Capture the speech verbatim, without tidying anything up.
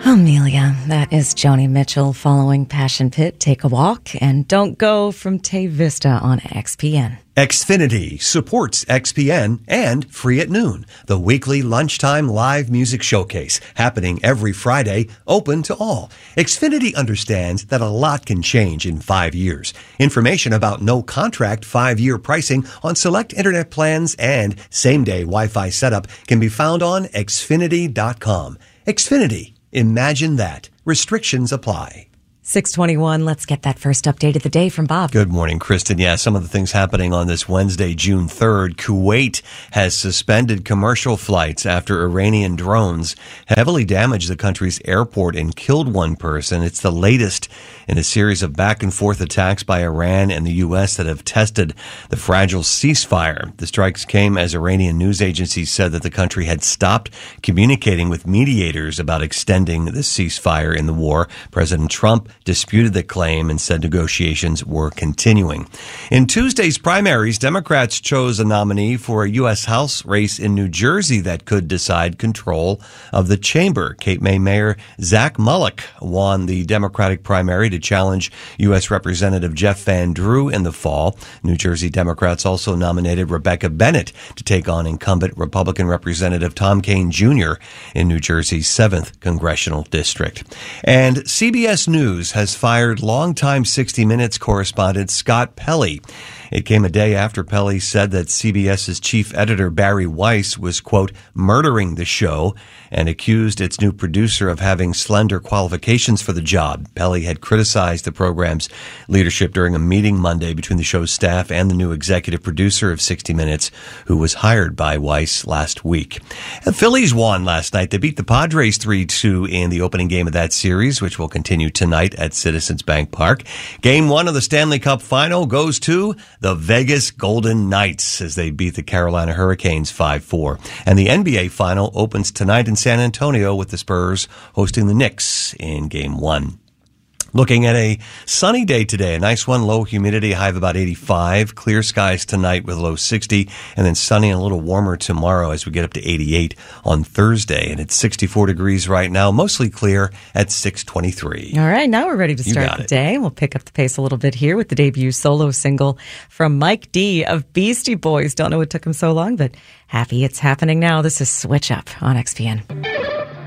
Amelia, that is Joni Mitchell following Passion Pit. Take a walk and don't go from Tay Vista on X P N. Xfinity supports X P N and Free at Noon, the weekly lunchtime live music showcase happening every Friday, open to all. Xfinity understands that a lot can change in five years. Information about no contract five-year pricing on select internet plans and same-day Wi-Fi setup can be found on Xfinity dot com. Xfinity. Imagine that. Restrictions apply. six twenty-one, let's get that first update of the day from Bob. Good morning, Kristen. Yeah, some of the things happening on this Wednesday, June third. Kuwait has suspended commercial flights after Iranian drones heavily damaged the country's airport and killed one person. It's the latest in a series of back-and-forth attacks by Iran and the U S that have tested the fragile ceasefire. The strikes came as Iranian news agencies said that the country had stopped communicating with mediators about extending the ceasefire in the war. President Trump disputed the claim and said negotiations were continuing. In Tuesday's primaries, Democrats chose a nominee for a U S House race in New Jersey that could decide control of the chamber. Cape May Mayor Zach Mullock won the Democratic primary to challenge U S Representative Jeff Van Drew in the fall. New Jersey Democrats also nominated Rebecca Bennett to take on incumbent Republican Representative Tom Kean Junior in New Jersey's seventh Congressional District. And C B S News has fired longtime sixty minutes correspondent Scott Pelley. It came a day after Pelley said that CBS's chief editor Barry Weiss was, quote, murdering the show and accused its new producer of having slender qualifications for the job. Pelley had criticized the program's leadership during a meeting Monday between the show's staff and the new executive producer of sixty minutes, who was hired by Weiss last week. The Phillies won last night. They beat the Padres three two in the opening game of that series, which will continue tonight at Citizens Bank Park. Game one of the Stanley Cup final goes to the Vegas Golden Knights as they beat the Carolina Hurricanes five four. And the N B A final opens tonight in San Antonio with the Spurs hosting the Knicks in Game one. Looking at a sunny day today, a nice one, low humidity, high of about eighty-five, clear skies tonight with low sixty, and then sunny and a little warmer tomorrow as we get up to eighty-eight on Thursday. And it's sixty-four degrees right now, mostly clear at six twenty-three. All right, now we're ready to start the day. We'll pick up the pace a little bit here with the debut solo single from Mike D of Beastie Boys. Don't know what took him so long, but happy it's happening now. This is Switch Up on X P N.